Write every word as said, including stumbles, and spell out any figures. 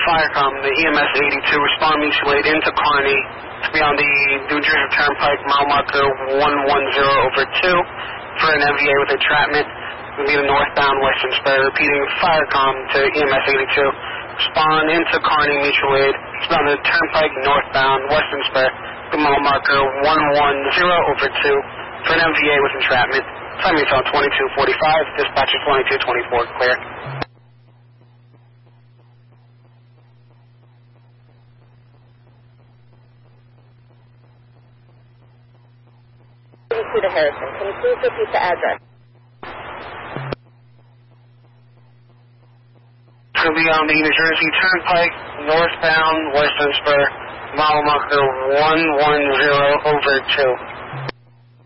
Firecom, the E M S eighty-two, respond mutual aid into Kearney to be on the New Jersey Turnpike, mile marker one one zero over two for an M V A with entrapment. It will be the northbound Western Spur. Repeating, Firecom to E M S eighty-two, respond into Kearney mutual aid to be on the Turnpike, northbound Western Spur, the mile marker one one zero over two for an M V A with entrapment. Time is on twenty-two forty-five, dispatcher twenty-two twenty-four, clear. To Harrison. Can you please repeat the address? It's going to be on the New Jersey Turnpike, northbound Western Spur, mile marker one one zero over two.